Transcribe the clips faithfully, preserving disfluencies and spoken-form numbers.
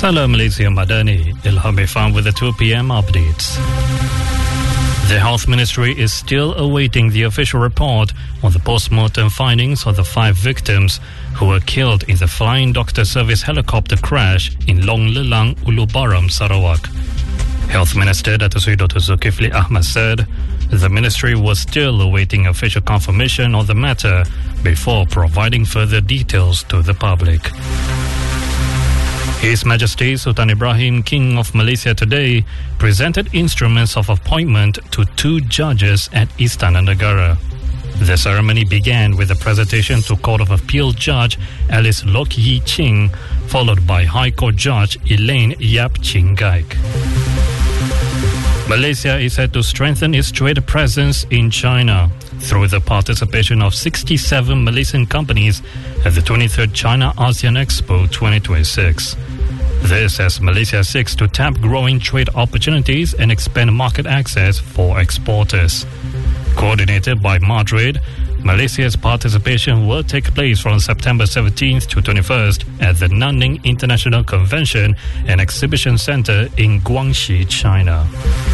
Salam Malaysia Madani, Ilham Ifan with the two p.m. updates. The Health Ministry is still awaiting the official report on the post-mortem findings of the five victims who were killed in the Flying Doctor Service helicopter crash in Long Lelang, Ulubaram, Sarawak. Health Minister Dato' Sri Doctor Zulkifli Ahmad said the ministry was still awaiting official confirmation on the matter before providing further details to the public. His Majesty Sultan Ibrahim, King of Malaysia today, presented instruments of appointment to two judges at Istana Negara. The ceremony began with a presentation to Court of Appeal Judge Alice Lok Yi Ching, followed by High Court Judge Elaine Yap Ching Gaik. Malaysia is set to strengthen its trade presence in China through the participation of sixty-seven Malaysian companies at the twenty-third China ASEAN Expo twenty twenty-six. This as Malaysia seeks to tap growing trade opportunities and expand market access for exporters. Coordinated by Madrid, Malaysia's participation will take place from September seventeenth to twenty-first at the Nanning International Convention and Exhibition Centre in Guangxi, China.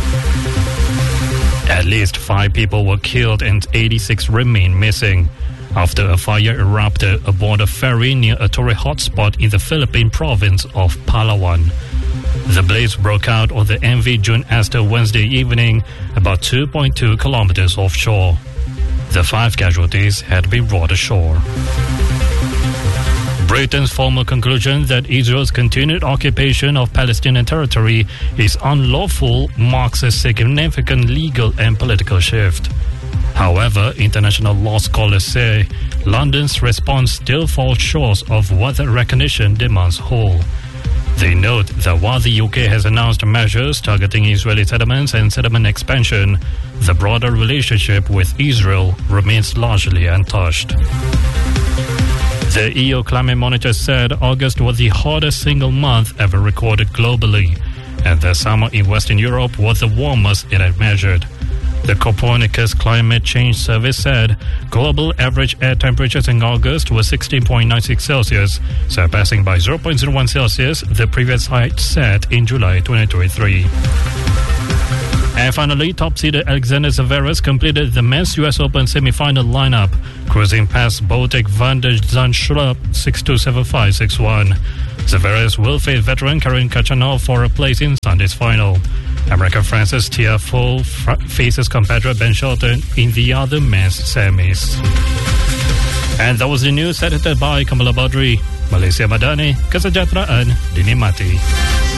At least five people were killed and eighty-six remain missing after a fire erupted aboard a ferry near a tourist hotspot in the Philippine province of Palawan. The blaze broke out on the M V June Esther Wednesday evening, about two point two kilometers offshore. The five casualties had been brought ashore. Britain's formal conclusion that Israel's continued occupation of Palestinian territory is unlawful marks a significant legal and political shift. However, international law scholars say London's response still falls short of what the recognition demands whole. They note that while the U K has announced measures targeting Israeli settlements and settlement expansion, the broader relationship with Israel remains largely untouched. The E U Climate Monitor said August was the hottest single month ever recorded globally, and the summer in Western Europe was the warmest it had measured. The Copernicus Climate Change Service said global average air temperatures in August were sixteen point nine six Celsius, surpassing by zero point zero one Celsius the previous height set in July twenty twenty-three. And finally, top-seeded Alexander Zverev completed the men's U S Open semi-final lineup, cruising past Baltic van der Zandschulp six two seven five six one. Zverev will face veteran Karen Khachanov for a place in Sunday's final. American Francis Tiafoe faces compatriot Ben Shelton in the other men's semis. And that was the news edited by Kamala Badri. Malaysia Madani, kesejahteraan dinikmati.